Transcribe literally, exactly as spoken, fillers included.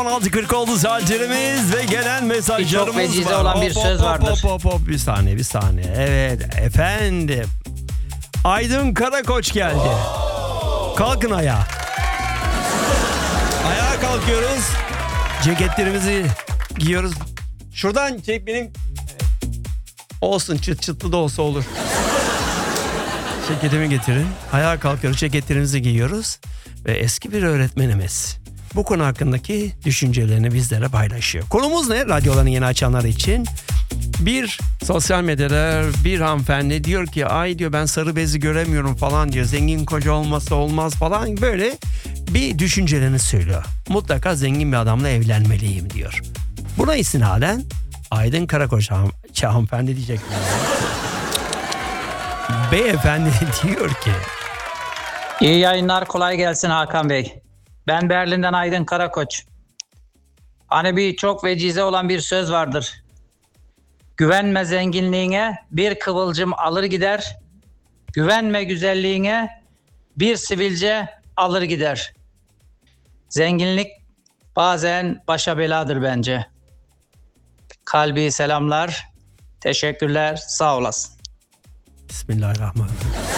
on altı kırk oldu saatlerimiz ve gelen mesajlarımız Çok vecize var. olan bir Hop, söz hop, vardır. Hop hop hop bir saniye bir saniye. Evet efendim. Aydın Karakoç geldi. Kalkın ayağa. Ayağa kalkıyoruz. Ceketlerimizi giyiyoruz. Şuradan çek benim. Olsun çıt çıtlı da olsa olur. Ceketimi getirin. Ayağa kalkıyoruz. Ceketlerimizi giyiyoruz. Ve eski bir öğretmenimiz bu konu hakkındaki düşüncelerini bizlere paylaşıyor. Konumuz ne? Radyolarını yeni açanlar için. Bir sosyal medyada bir hanımefendi diyor ki ay diyor ben sarı bezi göremiyorum falan diyor. Zengin koca olmasa olmaz falan böyle bir düşüncelerini söylüyor. Mutlaka zengin bir adamla evlenmeliyim diyor. Buna istinaden Aydın Karakoç han- hanımefendi diyecek. Beyefendi diyor ki İyi yayınlar, kolay gelsin Hakan Bey. Ben Berlin'den Aydın Karakoç. Hani bir çok vecize olan bir söz vardır. Güvenme zenginliğine, bir kıvılcım alır gider. Güvenme güzelliğine, bir sivilce alır gider. Zenginlik bazen başa beladır bence. Kalbi selamlar, teşekkürler, sağ olasın. Bismillahirrahmanirrahim.